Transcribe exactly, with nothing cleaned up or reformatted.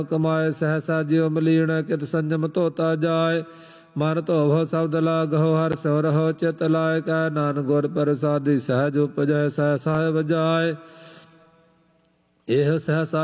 ਕਮਾਏ ਸਹਸਾ ਜਿਉ ਮਲੀਣ ਕਿਤ ਸੰਜਮ ਧੋਤਾ ਜਾਏ ਮਨ ਧੋਵ ਸ਼ਬਦ ਲਾਗਹੁ ਹਰਿ ਸਿਉ ਰਹੋ ਚਿਤ ਲਾਇ ਕੈ ਨਾਨਕ ਗੁਰ ਪ੍ਰਸਾਦੀ ਸਹਿਜ ਉਪਜੈ ਸਹਿ ਸਾਹਿਬ ਜਾਏ ਇਹ ਸਹਸਾ